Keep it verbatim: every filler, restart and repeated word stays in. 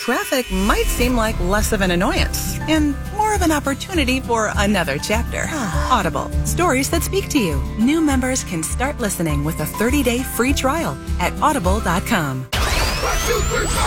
traffic might seem like less of an annoyance and more of an opportunity for another chapter. Audible, stories that speak to you. New members can start listening with a thirty-day free trial at audible dot com.